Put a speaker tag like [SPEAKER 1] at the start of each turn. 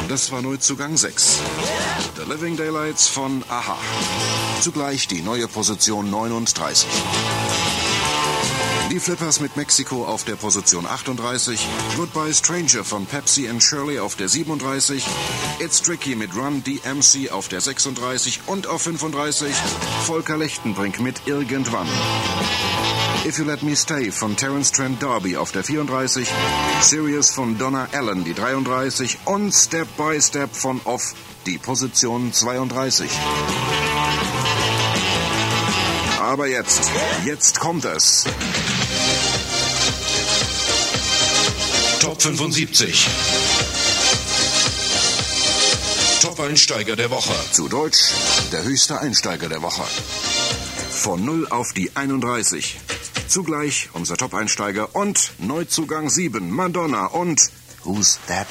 [SPEAKER 1] Das war Neuzugang 6. The Living Daylights von Aha. Zugleich die neue Position 39. Die Flippers mit Mexiko auf der Position 38. Goodbye Stranger von Pepsi and Shirley auf der 37. It's Tricky mit Run DMC auf der 36. Und auf 35 Volker Lechtenbrink mit Irgendwann. If You Let Me Stay von Terence Trent D'Arby auf der 34. Serious von Donna Allen die 33. Und Step by Step von Off die Position 32. Aber jetzt kommt es.
[SPEAKER 2] Top 75. Top-Einsteiger der Woche.
[SPEAKER 1] Zu Deutsch, der höchste Einsteiger der Woche. Von 0 auf die 31. Zugleich unser Top-Einsteiger und Neuzugang 7, Madonna und Who's That